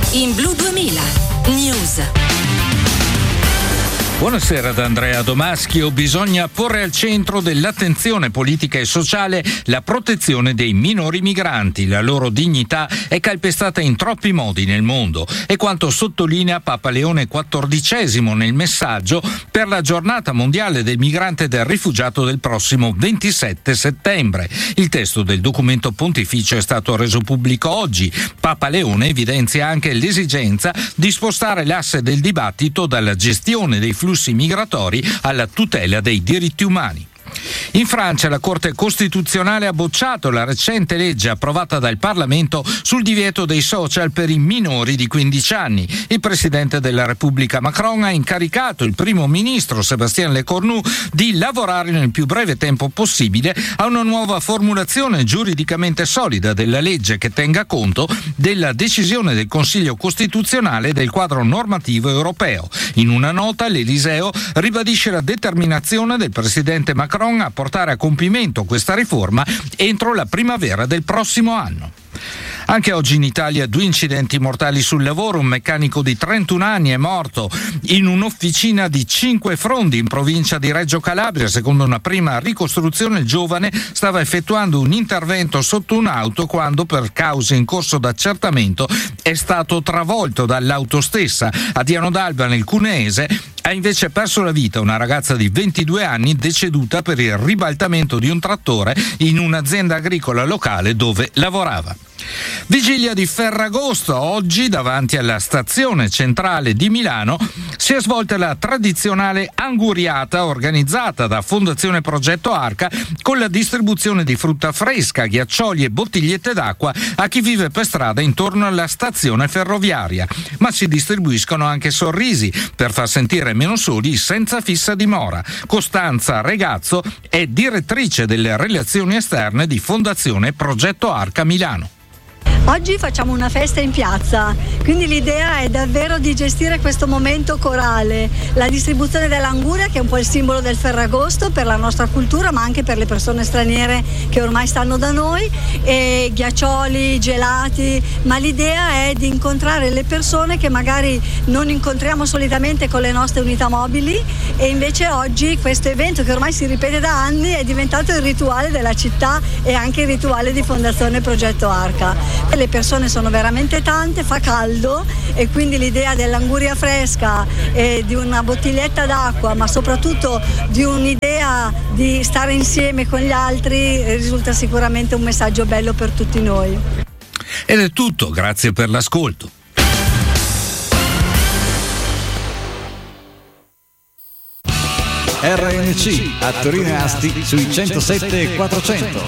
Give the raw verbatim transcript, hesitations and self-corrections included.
In Blu duemila News. Buonasera da Andrea Domaschio. Bisogna porre al centro dell'attenzione politica e sociale la protezione dei minori migranti. La loro dignità è calpestata in troppi modi nel mondo. È quanto sottolinea Papa Leone quattordicesimo nel messaggio per la giornata mondiale del migrante e del rifugiato del prossimo ventisette settembre. Il testo del documento pontificio è stato reso pubblico oggi. Papa Leone evidenzia anche l'esigenza di spostare l'asse del dibattito dalla gestione dei flussi migratori alla tutela dei diritti umani. In Francia la Corte Costituzionale ha bocciato la recente legge approvata dal Parlamento sul divieto dei social per i minori di quindici anni. Il Presidente della Repubblica Macron ha incaricato il Primo Ministro Sébastien Lecornu di lavorare nel più breve tempo possibile a una nuova formulazione giuridicamente solida della legge che tenga conto della decisione del Consiglio Costituzionale del quadro normativo europeo. In una nota l'Eliseo ribadisce la determinazione del Presidente Macron a portare a compimento questa riforma entro la primavera del prossimo anno. Anche oggi in Italia due incidenti mortali sul lavoro. Un meccanico di trentuno anni è morto in un'officina di Cinque Frondi in provincia di Reggio Calabria. Secondo una prima ricostruzione il giovane stava effettuando un intervento sotto un'auto quando, per cause in corso d'accertamento, è stato travolto dall'auto stessa. A Diano d'Alba nel Cuneese ha invece perso la vita una ragazza di ventidue anni deceduta per il ribaltamento di un trattore in un'azienda agricola locale dove lavorava. Vigilia di Ferragosto. Oggi davanti alla stazione centrale di Milano si è svolta la tradizionale anguriata organizzata da Fondazione Progetto Arca con la distribuzione di frutta fresca, ghiaccioli e bottigliette d'acqua a chi vive per strada intorno alla stazione ferroviaria. Ma si distribuiscono anche sorrisi per far sentire meno soli senza fissa dimora. Costanza Regazzo è direttrice delle relazioni esterne di Fondazione Progetto Arca Milano. Oggi facciamo una festa in piazza, quindi l'idea è davvero di gestire questo momento corale, la distribuzione dell'anguria che è un po' il simbolo del Ferragosto per la nostra cultura ma anche per le persone straniere che ormai stanno da noi, e ghiaccioli, gelati, ma l'idea è di incontrare le persone che magari non incontriamo solitamente con le nostre unità mobili, e invece oggi questo evento che ormai si ripete da anni è diventato il rituale della città e anche il rituale di Fondazione Progetto Arca. Le persone sono veramente tante, fa caldo e quindi l'idea dell'anguria fresca e di una bottiglietta d'acqua, ma soprattutto di un'idea di stare insieme con gli altri, risulta sicuramente un messaggio bello per tutti noi. Ed è tutto, grazie per l'ascolto. R N C a Torino e Asti sui centosette e quattrocento.